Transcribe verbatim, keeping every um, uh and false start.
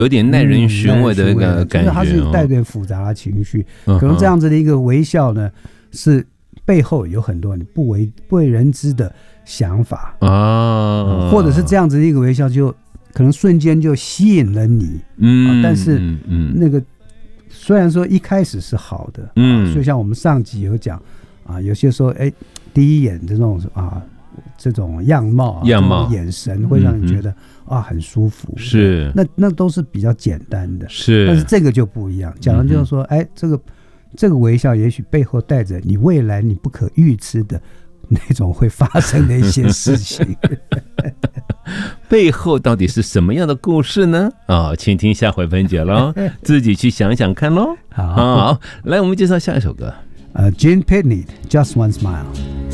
有点耐人寻味的一个感觉， 嗯、它是带点复杂的情绪、 哦， 可能这样子的一个微笑呢，是背后有很多你不为不为人知的想法啊、嗯，或者是这样子的一个微笑就可能瞬间就吸引了你，嗯，啊、但是那个虽然说一开始是好的，嗯，啊、所以像我们上集有讲啊，有些时候哎，第一眼这种啊。这种样貌、啊、 样貌、 眼神会让你觉得、嗯、啊很舒服， 是那那都是比较简单的， 是， 但是这个就不一样，讲的就是说，哎、嗯，这个这个微笑也许背后带着你未来你不可预知的那种会发生的一些事情， 背后到底是什么样的故事呢？啊、哦，请听下回分解喽，自己去想想看喽。好，好，来我们介绍下一首歌， 呃 ，Gene Pitney，Just One Smile。